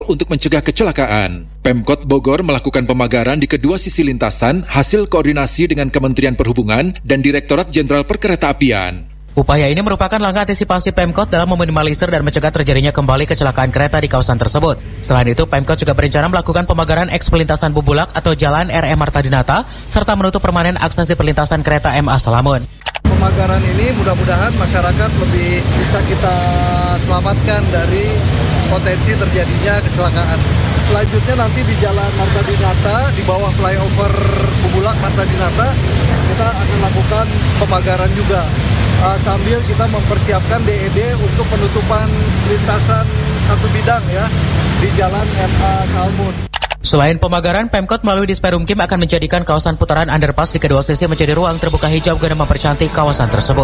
untuk mencegah kecelakaan. Pemkot Bogor melakukan pemagaran di kedua sisi lintasan hasil koordinasi dengan Kementerian Perhubungan dan Direktorat Jenderal Perkeretaapian. Upaya ini merupakan langkah antisipasi Pemkot dalam meminimalisir dan mencegah terjadinya kembali kecelakaan kereta di kawasan tersebut. Selain itu, Pemkot juga berencana melakukan pemagaran eks perlintasan Bubulak atau Jalan RM Marta Dinata, serta menutup permanen akses di perlintasan kereta MA Salamun. Pemagaran ini mudah-mudahan masyarakat lebih bisa kita selamatkan dari potensi terjadinya kecelakaan. Selanjutnya nanti di Jalan Marta Dinata, di bawah flyover Bubulak Marta Dinata, kita akan lakukan pemagaran juga. Sambil kita mempersiapkan DED untuk penutupan lintasan satu bidang ya di Jalan MA Salmun. Selain pemagaran, Pemkot melalui Disperumkim akan menjadikan kawasan putaran underpass di kedua sisi menjadi ruang terbuka hijau guna mempercantik kawasan tersebut.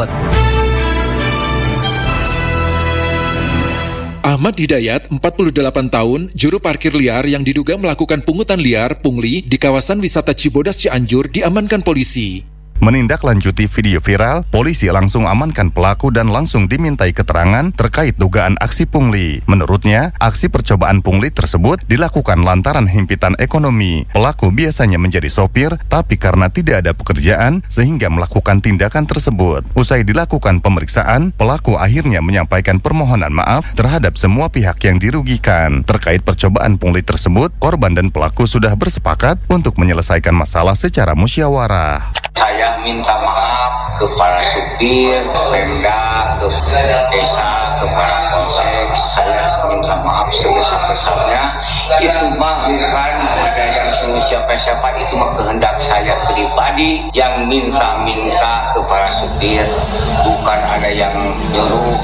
Ahmad Hidayat, 48 tahun, juru parkir liar yang diduga melakukan pungutan liar (pungli) di kawasan wisata Cibodas Cianjur diamankan polisi. Menindaklanjuti video viral, polisi langsung amankan pelaku dan langsung dimintai keterangan terkait dugaan aksi pungli. Menurutnya, aksi percobaan pungli tersebut dilakukan lantaran himpitan ekonomi. Pelaku biasanya menjadi sopir, tapi karena tidak ada pekerjaan, sehingga melakukan tindakan tersebut. Usai dilakukan pemeriksaan, pelaku akhirnya menyampaikan permohonan maaf terhadap semua pihak yang dirugikan. Terkait percobaan pungli tersebut, korban dan pelaku sudah bersepakat untuk menyelesaikan masalah secara musyawarah. Saya minta maaf kepada supir, Pemda, ke desa, kepada polsek. Saya minta maaf sebesar-besarnya. Itu mah bukan ada yang suruh siapa-siapa, itu mah kehendak saya pribadi yang minta-minta kepada supir, bukan ada yang nyuruh.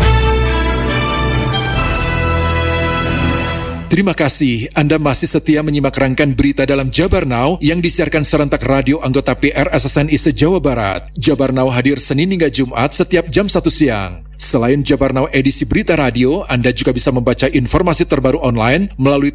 Terima kasih, Anda masih setia menyimak rangkaian berita dalam Jabar Now yang disiarkan serentak radio anggota PR SSNI se-Jawa Barat. Jabar Now hadir Senin hingga Jumat setiap jam 1 siang. Selain Jabar Now edisi berita radio, Anda juga bisa membaca informasi terbaru online melalui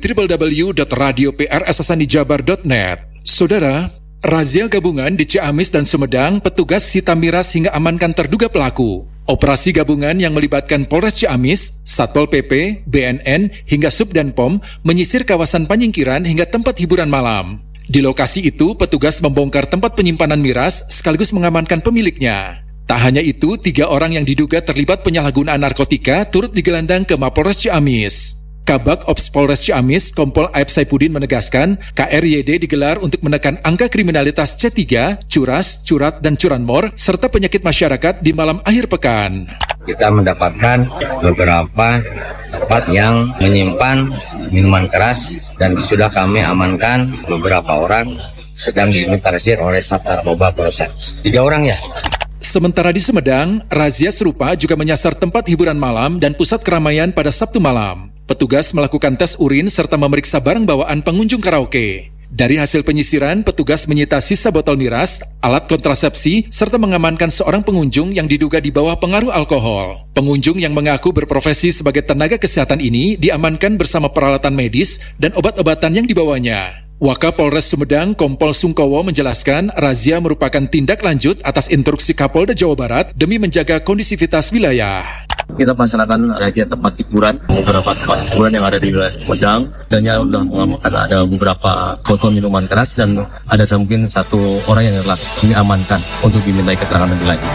www.radioprssnijabar.net. Saudara, razia gabungan di Ciamis dan Sumedang, petugas sita miras hingga amankan terduga pelaku. Operasi gabungan yang melibatkan Polres Ciamis, Satpol PP, BNN, hingga Subdanpom menyisir kawasan Panyingkiran hingga tempat hiburan malam. Di lokasi itu, petugas membongkar tempat penyimpanan miras sekaligus mengamankan pemiliknya. Tak hanya itu, 3 orang yang diduga terlibat penyalahgunaan narkotika turut digelandang ke Mapolres Ciamis. Kabak Ops Polres Ciamis, Kompol Aib Saipudin menegaskan, KRYD digelar untuk menekan angka kriminalitas C3, curas, curat, dan curanmor, serta penyakit masyarakat di malam akhir pekan. Kita mendapatkan beberapa tempat yang menyimpan minuman keras dan sudah kami amankan beberapa orang sedang diinventarisir oleh Sat Narkoba Polres. 3 orang ya. Sementara di Sumedang, razia serupa juga menyasar tempat hiburan malam dan pusat keramaian pada Sabtu malam. Petugas melakukan tes urin serta memeriksa barang bawaan pengunjung karaoke. Dari hasil penyisiran, petugas menyita sisa botol miras, alat kontrasepsi, serta mengamankan seorang pengunjung yang diduga di bawah pengaruh alkohol. Pengunjung yang mengaku berprofesi sebagai tenaga kesehatan ini diamankan bersama peralatan medis dan obat-obatan yang dibawanya. Wakapolres Sumedang Kompol Sungkowo menjelaskan razia merupakan tindak lanjut atas instruksi Kapolda Jawa Barat demi menjaga kondisivitas wilayah. Kita melaksanakan razia tempat hiburan, beberapa tempat hiburan yang ada di wilayah Sumedang, dan sudah mengamankan ada beberapa botol minuman keras dan ada mungkin 1 orang yang telah diamankan untuk dimintai keterangan lebih lanjut.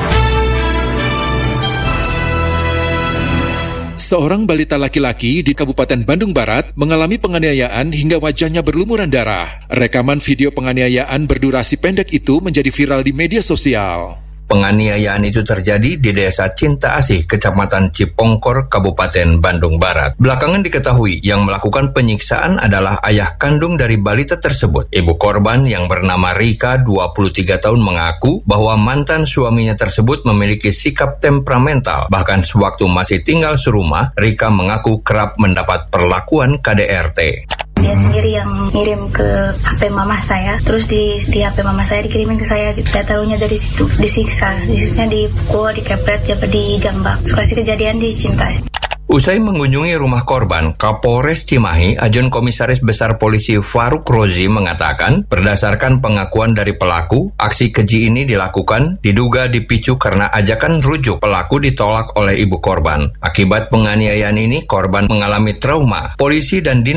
Seorang balita laki-laki di Kabupaten Bandung Barat mengalami penganiayaan hingga wajahnya berlumuran darah. Rekaman video penganiayaan berdurasi pendek itu menjadi viral di media sosial. Penganiayaan itu terjadi di Desa Cinta Asih, Kecamatan Cipongkor, Kabupaten Bandung Barat. Belakangan diketahui yang melakukan penyiksaan adalah ayah kandung dari balita tersebut. Ibu korban yang bernama Rika, 23 tahun, mengaku bahwa mantan suaminya tersebut memiliki sikap temperamental. Bahkan sewaktu masih tinggal serumah, Rika mengaku kerap mendapat perlakuan KDRT. Dia sendiri yang ngirim ke HP mama saya, terus di HP mama saya dikirimin ke saya gitu. Saya taruhnya dari situ, disiksanya dipukul, dikepret, dijambak. Lokasi kejadian di Cinta. Usai mengunjungi rumah korban, Kapolres Cimahi, Ajun Komisaris Besar Polisi Faruk Rozi mengatakan, berdasarkan pengakuan dari pelaku, aksi keji ini dilakukan diduga dipicu karena ajakan rujuk pelaku ditolak oleh ibu korban. Akibat penganiayaan ini, korban mengalami trauma. Polisi dan